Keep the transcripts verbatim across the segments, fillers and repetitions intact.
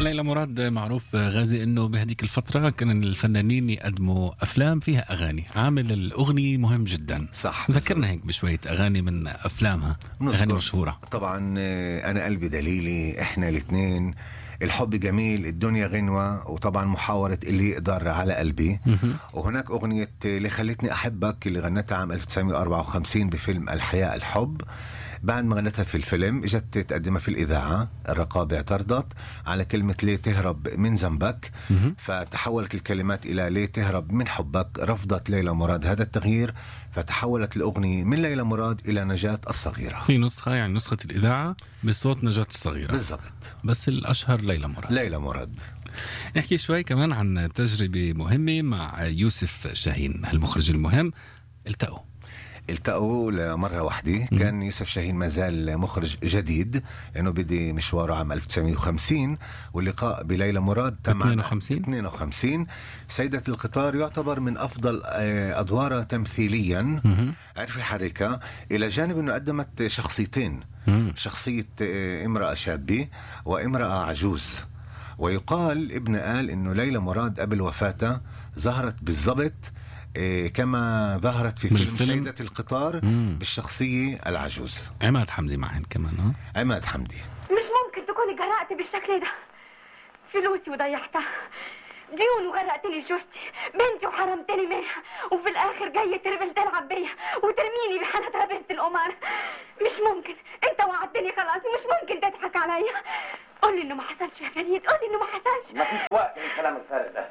ليلى مراد معروف غازي انه بهديك الفترة كان الفنانين يقدموا افلام فيها اغاني، عامل الاغنية مهم جدا. صح، ذكرنا هيك بشوية اغاني من افلامها، اغاني مشهورة. طبعا انا قلبي دليلي، احنا الاثنين، الحب جميل، الدنيا غنوة، وطبعا محاورة اللي يقدر على قلبي. وهناك أغنية اللي خلتني أحبك اللي غنتها عام ألف وتسعمية وأربعة وخمسين بفيلم الحياة الحب. بعد ما غنتها في الفيلم اجت تقدمها في الإذاعة، الرقابة اعترضت على كلمة ليه تهرب من ذنبك، فتحولت الكلمات إلى ليه تهرب من حبك. رفضت ليلى مراد هذا التغيير، فتحولت الأغنية من ليلى مراد إلى نجاة الصغيرة. في نسخة يعني نسخة الإذاعة بصوت نجاة الصغيرة بالضبط، بس الأشهر ليلى مراد. ليلى مراد. نحكي شوي كمان عن تجربة مهمة مع يوسف شاهين المخرج المهم. التقوا التقوا لمرة واحدة. كان يوسف شاهين ما زال مخرج جديد لأنه بدي مشواره عام ألف وتسعمية وخمسين، واللقاء بليلى مراد تم اثنين وخمسين. اثنين وخمسين. سيدة القطار يعتبر من أفضل أدوارها تمثيليا، عرف يحركها، إلى جانب أنه قدمت شخصيتين، شخصية امرأة شابة وامرأة عجوز. ويقال ابن قال أنه ليلى مراد قبل وفاتها ظهرت بالضبط إيه كما ظهرت في فيلم سيدة القطار مم. بالشخصية العجوز. عماد حمدي معهن كمان. ها عماد حمدي. مش ممكن تكوني جرأتي بالشكل ده، فلوسي وضيعتها، ديون وغرقت لي جوزتي، بنتي وحرمتني منها، وفي الاخر جاي تربل تلعب بيا وترميني بحالتها بنت القمر. مش ممكن، انت وعدتني خلاص، مش ممكن تضحك عليا. قولي انه ما حصلش يا فريد، قولي انه ما حصلش. ما فيش وقت للكلام الفارغ ده.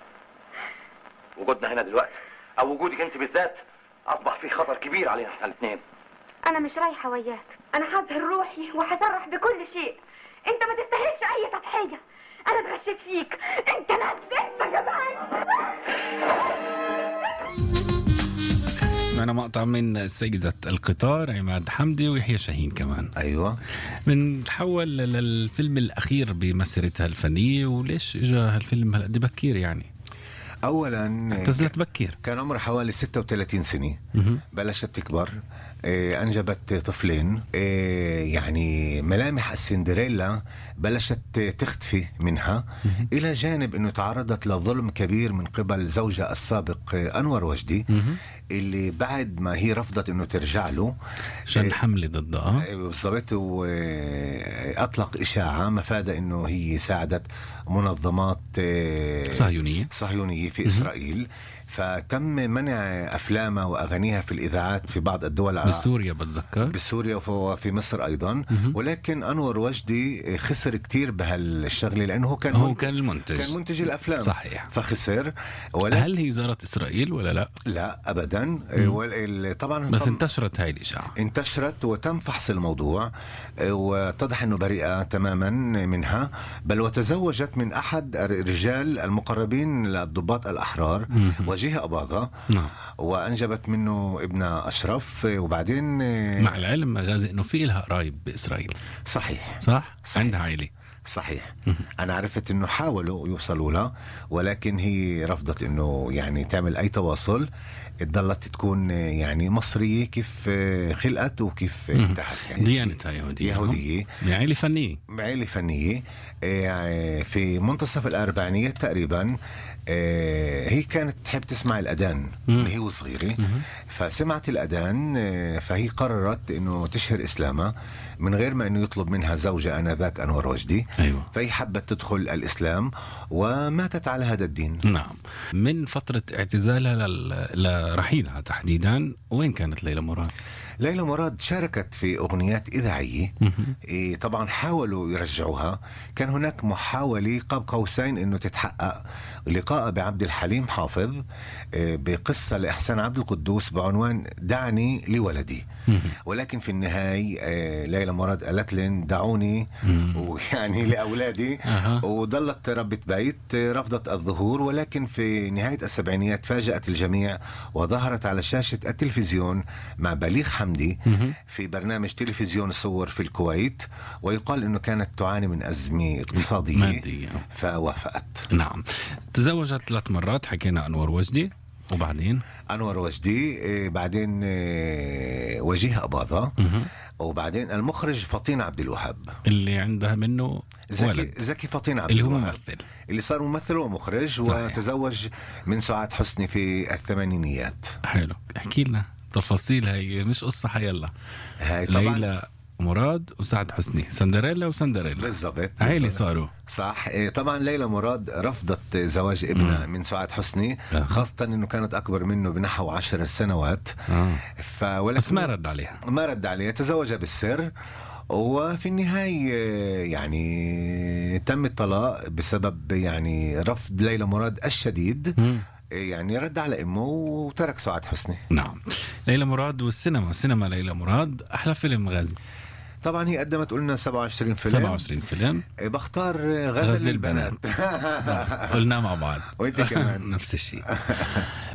وجودنا هنا دلوقتي او وجودك انت بالذات اصبح فيه خطر كبير علينا احنا الاثنين. انا مش رايحه وياك، انا هظهر روحي وهصرح بكل شيء. انت ما تستاهلش اي تضحيه، انا اتغشيت فيك، انت نسيت يا جماعه. سمعنا مقطع من سيدة القطار عماد حمدي ويحيى شاهين كمان. ايوه. بنتحول للفيلم الاخير بمسيرتها الفنيه، وليش اجى هالفيلم هالقد بكير يعني؟ اولا اعتزلت بكير، كان عمرها حوالي ستة وثلاثين سنة. بلشت تكبر، إيه انجبت طفلين، إيه يعني ملامح السندريلا بلشت تختفي منها. الى جانب انه تعرضت لظلم كبير من قبل زوجها السابق انور وجدي، اللي بعد ما هي رفضت انه ترجع له عشان إيه حملة ضدها بالضبط، واطلق اشاعه مفادها انه هي ساعدت منظمات إيه صهيونيه صهيونيه في اسرائيل. فتم منع أفلامها وأغانيها في الإذاعات في بعض الدول، بسوريا بتذكر، بسوريا وفي مصر أيضا. ولكن أنور وجدي خسر كتير بهالشغلة، لأنه هو كان هو كان المنتج، كان منتج الأفلام صحيح، فخسر. هل هي زارت إسرائيل ولا لا؟ لا أبدا. طبعا بس انتشرت هاي الإشاعة، انتشرت وتم فحص الموضوع واتضح أنه بريئة تماما منها، بل وتزوجت من أحد الرجال المقربين للضباط الأحرار وجيه أباظة. نعم. وأنجبت منه ابن أشرف. وبعدين مع العلم غازي أنه في لها قرايب بإسرائيل. صحيح صح, صحيح. عندها عائلة. صحيح. أنا عرفت أنه حاولوا يوصلوا لها، ولكن هي رفضت أنه يعني تعمل أي تواصل. اتضلت تكون يعني مصرية كيف خلقت وكيف انتهت، يعني ديانتها يهودية، يهودية، عائلة فنية، عائلة فنية. في منتصف الأربعينيات تقريبا هي كانت تحب تسمع الأذان من هي وصغيرة، فسمعت الأذان، فهي قررت أنه تشهر إسلامها من غير ما أنه يطلب منها زوجة آنذاك أنور وجدي. أيوة. فهي حبت تدخل الإسلام وماتت على هذا الدين. نعم. من فترة اعتزالها لرحيلها تحديدا، وين كانت ليلى مراد؟ ليلى مراد شاركت في أغنيات إذاعية. إيه طبعا حاولوا يرجعوها، كان هناك محاولة قاب قوسين أنه تتحقق لقاء بعبد الحليم حافظ إيه بقصة لإحسان عبد القدوس بعنوان دعني لولدي. ولكن في النهاية إيه ليلى مراد قالت لن دعوني ويعني لأولادي. وظلت ربة بيت، رفضت الظهور. ولكن في نهاية السبعينيات فاجأت الجميع وظهرت على شاشة التلفزيون مع بليغ حمدي في برنامج تلفزيون صور في الكويت، ويقال أنه كانت تعاني من أزمة اقتصادية مادية، فوافقت. نعم. تزوجت ثلاث مرات، حكينا أنور وجدي، وبعدين أنور وجدي، إيه بعدين إيه وجيه أباظة، وبعدين المخرج فطين عبد الوهاب اللي عندها منه زكي ولد زكي فطين عبد اللي هو الوهاب ممثل، اللي صار ممثل ومخرج. صحيح. وتزوج من سعاد حسني في الثمانينيات. حلو، احكي لنا تفاصيل، هي مش قصة حيلا. هاي طبعا ليلى مراد وسعد حسني، سندريلا وسندريلا بالضبط عيلي صاروا. صح. إيه طبعا ليلى مراد رفضت زواج ابنها من سعاد حسني، آه. خاصة انه كانت اكبر منه بنحو عشر سنوات. آه. فولكن بس ما رد عليها، ما رد عليها، تزوج بالسر. وفي النهاية يعني تم الطلاق بسبب يعني رفض ليلى مراد الشديد. مم. يعني رد على امه وترك سعاد حسني. نعم. ليلى مراد والسينما، سينما ليلى مراد، احلى فيلم غازي. طبعا هي قدمت قلنا سبعة وعشرين فيلم. سبعة وعشرين فيلم. بختار غزل, غزل البنات. البنات. قلنا مع بعض. وانت كمان نفس الشيء.